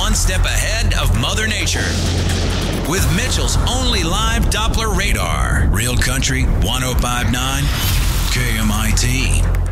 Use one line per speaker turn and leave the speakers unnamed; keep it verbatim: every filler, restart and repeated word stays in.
one step ahead of Mother Nature. With Mitchell's only live Doppler radar. Real Country one oh five point nine K M I T.